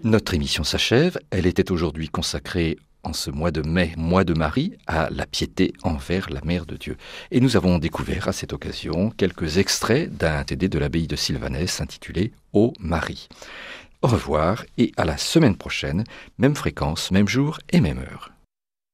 Notre émission s'achève. Elle était aujourd'hui consacrée en ce mois de mai, mois de Marie, à la piété envers la Mère de Dieu. Et nous avons découvert à cette occasion quelques extraits d'un TD de l'abbaye de Sylvanès intitulé « Ô Marie ». Au revoir et à la semaine prochaine, même fréquence, même jour et même heure.